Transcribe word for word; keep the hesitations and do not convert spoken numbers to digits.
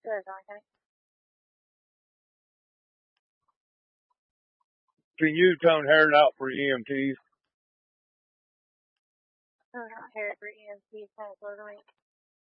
Good, okay. Can you come heading out for E M Ts? I'm not here for E M T kind of clothing.